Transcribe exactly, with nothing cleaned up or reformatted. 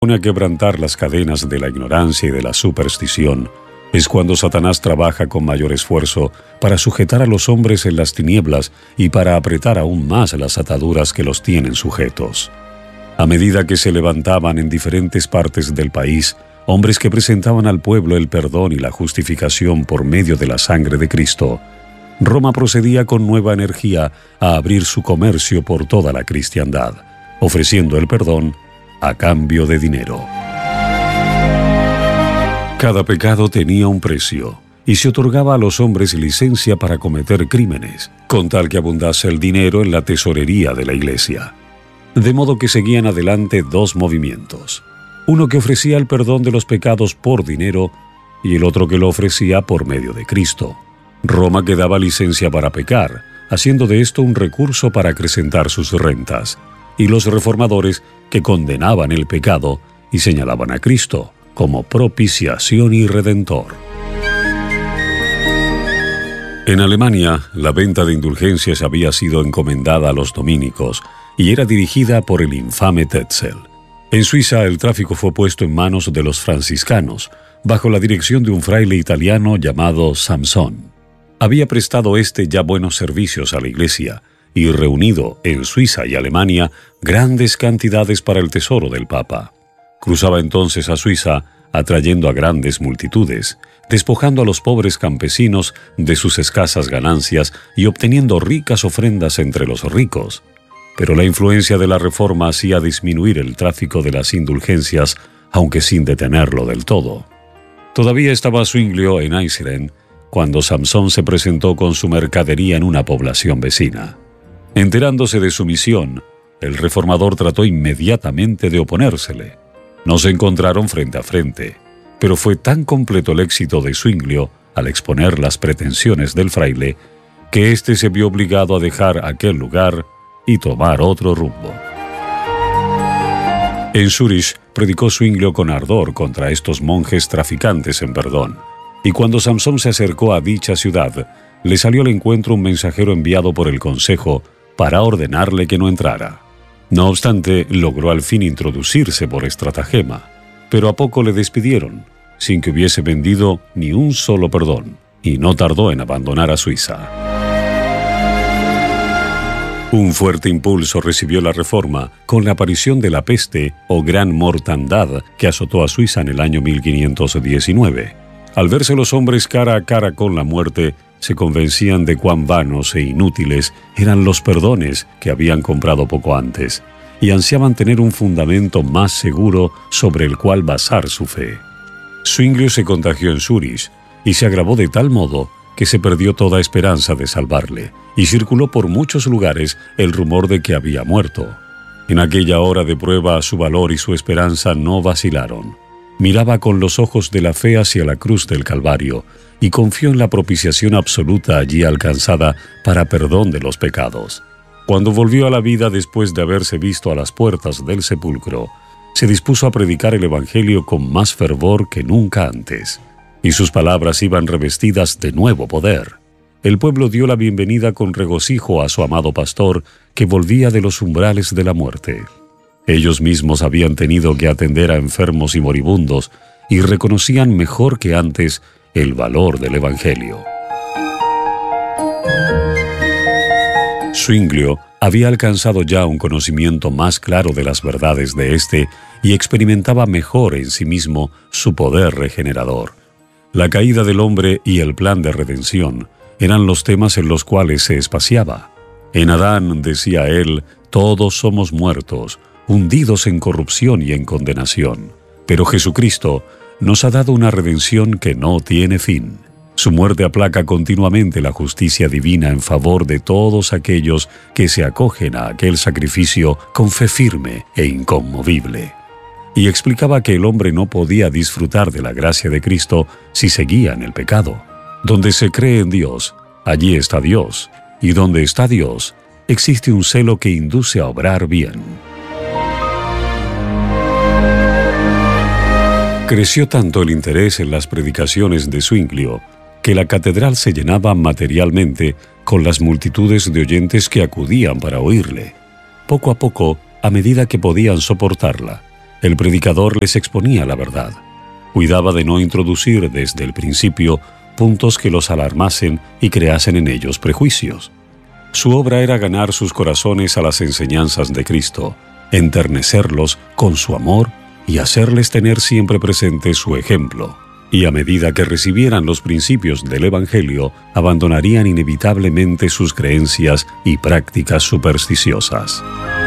pone a quebrantar las cadenas de la ignorancia y de la superstición, es cuando Satanás trabaja con mayor esfuerzo para sujetar a los hombres en las tinieblas y para apretar aún más las ataduras que los tienen sujetos. A medida que se levantaban en diferentes partes del país hombres que presentaban al pueblo el perdón y la justificación por medio de la sangre de Cristo, Roma procedía con nueva energía a abrir su comercio por toda la cristiandad, ofreciendo el perdón a cambio de dinero. Cada pecado tenía un precio, y se otorgaba a los hombres licencia para cometer crímenes, con tal que abundase el dinero en la tesorería de la iglesia. De modo que seguían adelante dos movimientos, uno que ofrecía el perdón de los pecados por dinero y el otro que lo ofrecía por medio de Cristo. Roma que daba licencia para pecar, haciendo de esto un recurso para acrecentar sus rentas, y los reformadores que condenaban el pecado y señalaban a Cristo como propiciación y redentor. En Alemania, la venta de indulgencias había sido encomendada a los dominicos y era dirigida por el infame Tetzel. En Suiza, el tráfico fue puesto en manos de los franciscanos, bajo la dirección de un fraile italiano llamado Samson. Había prestado éste ya buenos servicios a la iglesia y reunido en Suiza y Alemania grandes cantidades para el tesoro del Papa. Cruzaba entonces a Suiza, atrayendo a grandes multitudes, despojando a los pobres campesinos de sus escasas ganancias y obteniendo ricas ofrendas entre los ricos. Pero la influencia de la reforma hacía disminuir el tráfico de las indulgencias, aunque sin detenerlo del todo. Todavía estaba Zwinglio en Eisleben cuando Samson se presentó con su mercadería en una población vecina. Enterándose de su misión, el reformador trató inmediatamente de oponérsele. No se encontraron frente a frente, pero fue tan completo el éxito de Zwinglio al exponer las pretensiones del fraile que éste se vio obligado a dejar aquel lugar y tomar otro rumbo. En Zúrich predicó Zwinglio con ardor contra estos monjes traficantes en perdón, y cuando Samson se acercó a dicha ciudad, le salió al encuentro un mensajero enviado por el consejo para ordenarle que no entrara. No obstante, logró al fin introducirse por estratagema, pero a poco le despidieron, sin que hubiese vendido ni un solo perdón, y no tardó en abandonar a Suiza. Un fuerte impulso recibió la reforma con la aparición de la peste o gran mortandad que azotó a Suiza en el año mil quinientos diecinueve. Al verse los hombres cara a cara con la muerte, se convencían de cuán vanos e inútiles eran los perdones que habían comprado poco antes, y ansiaban tener un fundamento más seguro sobre el cual basar su fe. Zwinglio se contagió en Zúrich y se agravó de tal modo que se perdió toda esperanza de salvarle, y circuló por muchos lugares el rumor de que había muerto. En aquella hora de prueba su valor y su esperanza no vacilaron. Miraba con los ojos de la fe hacia la cruz del Calvario y confió en la propiciación absoluta allí alcanzada para perdón de los pecados. Cuando volvió a la vida después de haberse visto a las puertas del sepulcro, se dispuso a predicar el Evangelio con más fervor que nunca antes, y sus palabras iban revestidas de nuevo poder. El pueblo dio la bienvenida con regocijo a su amado pastor que volvía de los umbrales de la muerte. Ellos mismos habían tenido que atender a enfermos y moribundos y reconocían mejor que antes el valor del Evangelio. Zwinglio había alcanzado ya un conocimiento más claro de las verdades de éste y experimentaba mejor en sí mismo su poder regenerador. La caída del hombre y el plan de redención eran los temas en los cuales se espaciaba. En Adán, decía él, todos somos muertos, hundidos en corrupción y en condenación. Pero Jesucristo nos ha dado una redención que no tiene fin. Su muerte aplaca continuamente la justicia divina en favor de todos aquellos que se acogen a aquel sacrificio con fe firme e inconmovible. Y explicaba que el hombre no podía disfrutar de la gracia de Cristo si seguía en el pecado. Donde se cree en Dios, allí está Dios, y donde está Dios, existe un celo que induce a obrar bien. Creció tanto el interés en las predicaciones de Zwinglio que la catedral se llenaba materialmente con las multitudes de oyentes que acudían para oírle. Poco a poco, a medida que podían soportarla, El predicador les exponía la verdad. Cuidaba de no introducir desde el principio puntos que los alarmasen y creasen en ellos prejuicios. Su obra era ganar sus corazones a las enseñanzas de Cristo, enternecerlos con su amor y hacerles tener siempre presente su ejemplo. Y a medida que recibieran los principios del Evangelio, abandonarían inevitablemente sus creencias y prácticas supersticiosas.